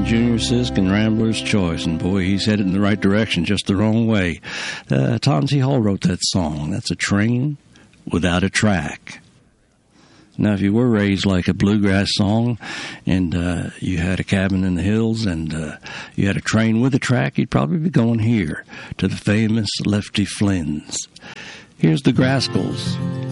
Junior Sisk and Rambler's Choice, and boy, he's headed in the right direction, just the wrong way. Tom T. Hall wrote that song. That's a train without a track. Now, if you were raised like a bluegrass song and you had a cabin in the hills and you had a train with a track, you'd probably be going here to the famous Lefty Flynn's. Here's the Grascals.